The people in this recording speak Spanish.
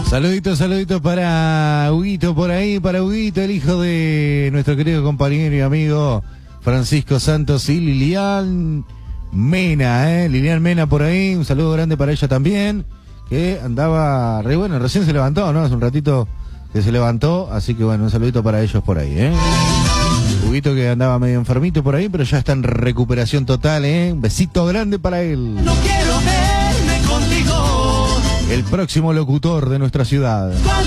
Saludito para Huguito por ahí, para Huguito, el hijo de nuestro querido compañero y amigo Francisco Santos y Lilian Mena, Lilian Mena por ahí, un saludo grande para ella también, que andaba re bueno, recién se levantó, ¿no? Hace un ratito que se levantó, así que bueno, un saludito para ellos por ahí, Huguito que andaba medio enfermito por ahí, pero ya está en recuperación total, un besito grande para él. No quiero verme contigo. El próximo locutor de nuestra ciudad.